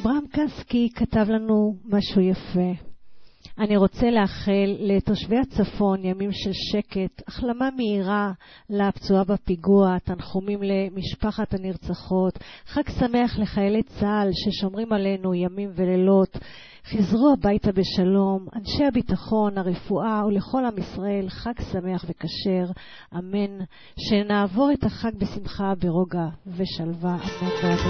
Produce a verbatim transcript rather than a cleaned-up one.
ברם קסקי כתב לנו משהו יפה. אני רוצה לאחל לתושבי הצפון ימים של שקט, החלמה מהירה לפצועה בפיגוע, תנחומים למשפחת הנרצחות, חג שמח לחיילי צה"ל ששומרים עלינו ימים ולילות, חזרו הביתה בשלום, אנשי הביטחון, הרפואה ולכל עם ישראל חג שמח וכשר, אמן, שנעבור את החג בשמחה, ברוגע ושלווה, אמן ואמן.